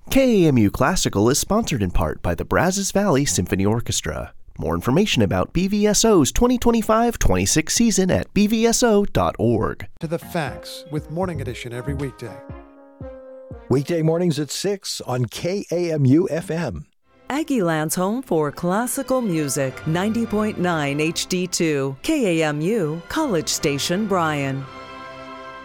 KAMU Classical is sponsored in part by the Brazos Valley Symphony Orchestra. More information about BVSO's 2025-26 season at bvso.org. To the Facts with Morning Edition every weekday. Weekday mornings at 6 on KAMU FM. Aggieland's home for classical music, 90.9 HD2, KAMU, College Station, Bryan.